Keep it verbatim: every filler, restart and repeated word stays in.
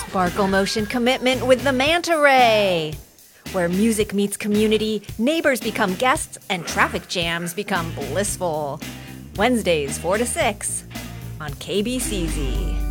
Sparkle Motion commitment with the Manta Ray, where music meets community, neighbors become guests, and traffic jams become blissful. Wednesdays, four to six on K B C Z.